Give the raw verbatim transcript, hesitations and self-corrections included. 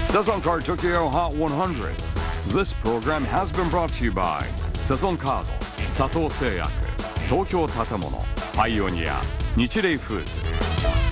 Sazon Card Tokyo Hot one hundred. This program has been brought to you by Sazon Card, 佐藤製薬、東京建物、パイオニア、日霊フーズ。